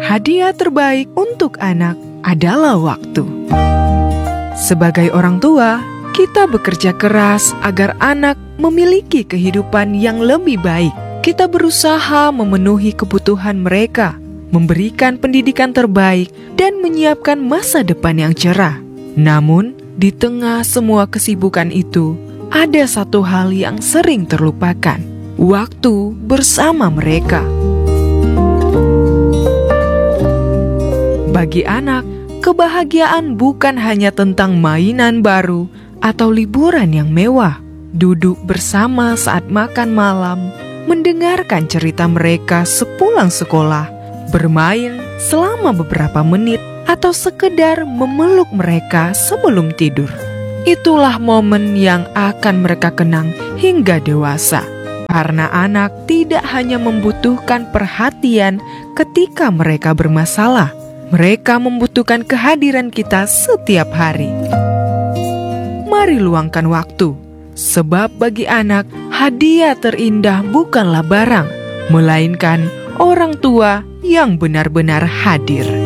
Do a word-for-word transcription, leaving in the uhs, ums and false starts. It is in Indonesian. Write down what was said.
hadiah terbaik untuk anak adalah waktu. Sebagai orang tua, kita bekerja keras agar anak memiliki kehidupan yang lebih baik. Kita berusaha memenuhi kebutuhan mereka, memberikan pendidikan terbaik, dan menyiapkan masa depan yang cerah. Namun, di tengah semua kesibukan itu, ada satu hal yang sering terlupakan: waktu bersama mereka. Bagi anak, kebahagiaan bukan hanya tentang mainan baru atau liburan yang mewah. Duduk bersama saat makan malam, mendengarkan cerita mereka sepulang sekolah, bermain selama beberapa menit, atau sekedar memeluk mereka sebelum tidur. Itulah momen yang akan mereka kenang hingga dewasa. Karena anak tidak hanya membutuhkan perhatian ketika mereka bermasalah, mereka membutuhkan kehadiran kita setiap hari. Mari luangkan waktu, sebab bagi anak, hadiah terindah bukanlah barang, melainkan orang tua yang benar-benar hadir.